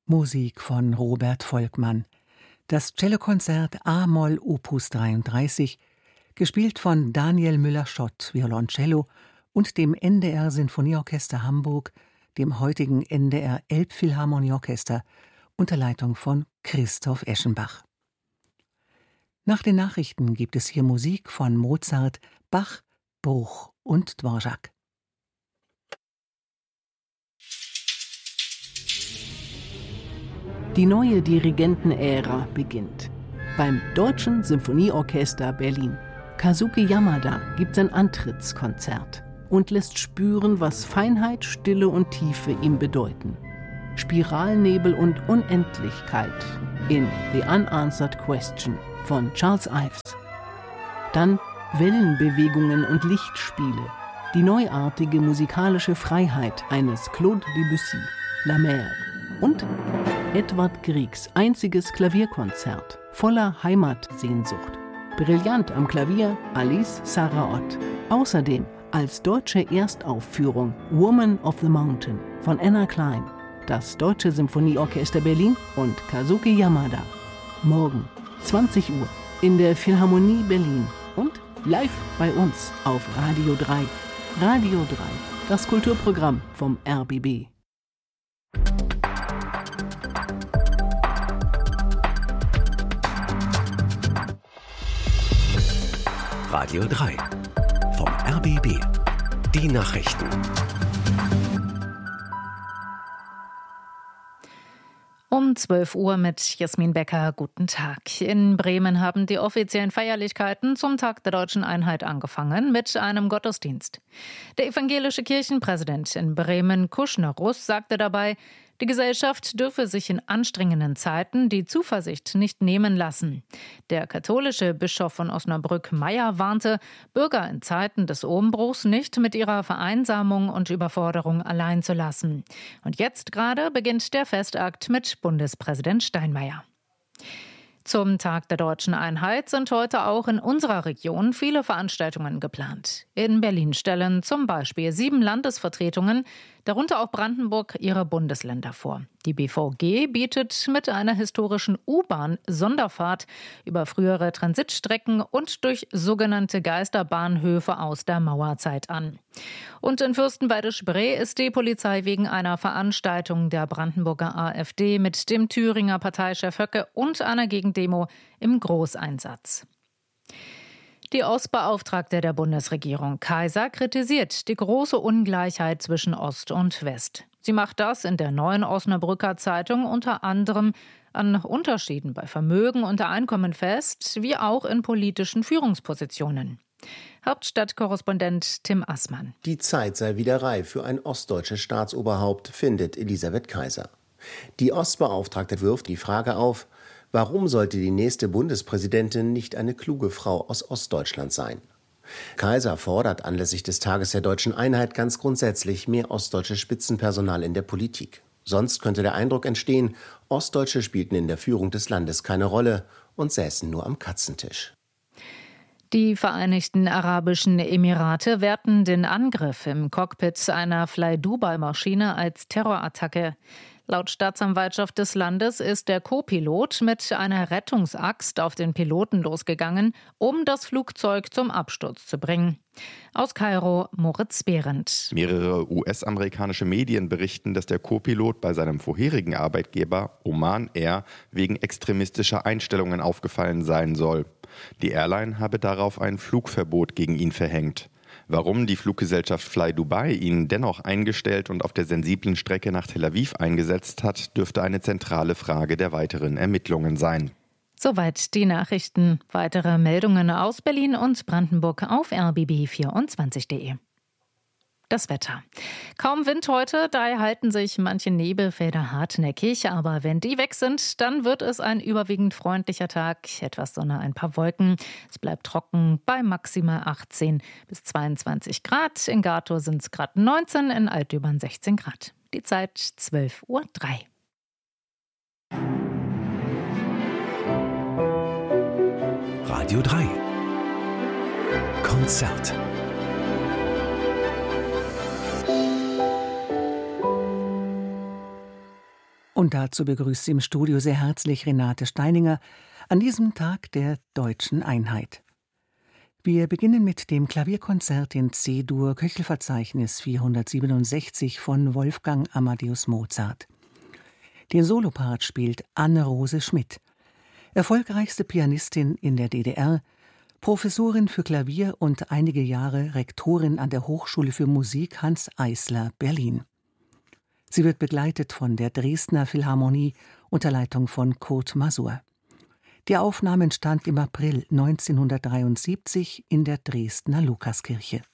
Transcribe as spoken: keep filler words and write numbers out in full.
Musik von Robert Volkmann. Das Cellokonzert A-Moll Opus dreiunddreißig, gespielt von Daniel Müller-Schott, Violoncello, und dem N D R-Sinfonieorchester Hamburg, dem heutigen N D R Elbphilharmonieorchester, unter Leitung von Christoph Eschenbach. Nach den Nachrichten gibt es hier Musik von Mozart, Bach, Bruch und Dvorak. Die neue Dirigentenära beginnt. Beim Deutschen Symphonieorchester Berlin. Kazuki Yamada gibt sein Antrittskonzert und lässt spüren, was Feinheit, Stille und Tiefe ihm bedeuten. Spiralnebel und Unendlichkeit in The Unanswered Question von Charles Ives. Dann Wellenbewegungen und Lichtspiele, die neuartige musikalische Freiheit eines Claude Debussy, La Mer. Und Edvard Griegs einziges Klavierkonzert voller Heimatsehnsucht. Brillant am Klavier Alice Sarraott. Außerdem als deutsche Erstaufführung Woman of the Mountain von Anna Klein, das Deutsche Symphonieorchester Berlin und Kazuki Yamada. Morgen zwanzig Uhr in der Philharmonie Berlin und live bei uns auf Radio drei. Radio drei, das Kulturprogramm vom R B B. Radio drei vom R B B. Die Nachrichten. Um zwölf Uhr mit Jasmin Becker. Guten Tag. In Bremen haben die offiziellen Feierlichkeiten zum Tag der Deutschen Einheit angefangen mit einem Gottesdienst. Der evangelische Kirchenpräsident in Bremen, Kuschner-Russ, sagte dabei, die Gesellschaft dürfe sich in anstrengenden Zeiten die Zuversicht nicht nehmen lassen. Der katholische Bischof von Osnabrück, Meyer, warnte, Bürger in Zeiten des Umbruchs nicht mit ihrer Vereinsamung und Überforderung allein zu lassen. Und jetzt gerade beginnt der Festakt mit Bundespräsident Steinmeier. Zum Tag der Deutschen Einheit sind heute auch in unserer Region viele Veranstaltungen geplant. In Berlin stellen zum Beispiel sieben Landesvertretungen, darunter auch Brandenburg, ihre Bundesländer vor. Die B V G bietet mit einer historischen U-Bahn-Sonderfahrt über frühere Transitstrecken und durch sogenannte Geisterbahnhöfe aus der Mauerzeit an. Und in Fürstenwalde-Spree ist die Polizei wegen einer Veranstaltung der Brandenburger AfD mit dem Thüringer Parteichef Höcke und einer Gegendemo im Großeinsatz. Die Ostbeauftragte der Bundesregierung, Kaiser, kritisiert die große Ungleichheit zwischen Ost und West. Sie macht das in der Neuen Osnabrücker Zeitung unter anderem an Unterschieden bei Vermögen und Einkommen fest, wie auch in politischen Führungspositionen. Hauptstadtkorrespondent Tim Assmann. Die Zeit sei wieder reif für ein ostdeutsches Staatsoberhaupt, findet Elisabeth Kaiser. Die Ostbeauftragte wirft die Frage auf, warum sollte die nächste Bundespräsidentin nicht eine kluge Frau aus Ostdeutschland sein? Kaiser fordert anlässlich des Tages der Deutschen Einheit ganz grundsätzlich mehr ostdeutsches Spitzenpersonal in der Politik. Sonst könnte der Eindruck entstehen, Ostdeutsche spielten in der Führung des Landes keine Rolle und säßen nur am Katzentisch. Die Vereinigten Arabischen Emirate werten den Angriff im Cockpit einer Fly-Dubai-Maschine als Terrorattacke. Laut Staatsanwaltschaft des Landes ist der Co-Pilot mit einer Rettungsaxt auf den Piloten losgegangen, um das Flugzeug zum Absturz zu bringen. Aus Kairo, Moritz Behrendt. Mehrere U S-amerikanische Medien berichten, dass der Co-Pilot bei seinem vorherigen Arbeitgeber Oman Air wegen extremistischer Einstellungen aufgefallen sein soll. Die Airline habe darauf ein Flugverbot gegen ihn verhängt. Warum die Fluggesellschaft Fly Dubai ihn dennoch eingestellt und auf der sensiblen Strecke nach Tel Aviv eingesetzt hat, dürfte eine zentrale Frage der weiteren Ermittlungen sein. Soweit die Nachrichten. Weitere Meldungen aus Berlin und Brandenburg auf r b b vierundzwanzig punkt d e. Das Wetter. Kaum Wind heute, daher halten sich manche Nebelfelder hartnäckig. Aber wenn die weg sind, dann wird es ein überwiegend freundlicher Tag. Etwas Sonne, ein paar Wolken. Es bleibt trocken bei maximal achtzehn bis zweiundzwanzig Grad. In Gatow sind es gerade neunzehn, in Altdübern sechzehn Grad. Die Zeit zwölf Uhr drei. Radio drei. Konzert. Und dazu begrüßt sie im Studio sehr herzlich Renate Steininger an diesem Tag der deutschen Einheit. Wir beginnen mit dem Klavierkonzert in C-Dur, Köchelverzeichnis vierhundertsiebenundsechzig von Wolfgang Amadeus Mozart. Den Solopart spielt Anne-Rose Schmidt, erfolgreichste Pianistin in der D D R, Professorin für Klavier und einige Jahre Rektorin an der Hochschule für Musik Hanns Eisler, Berlin. Sie wird begleitet von der Dresdner Philharmonie unter Leitung von Kurt Masur. Die Aufnahme entstand im April neunzehnhundertdreiundsiebzig in der Dresdner Lukaskirche.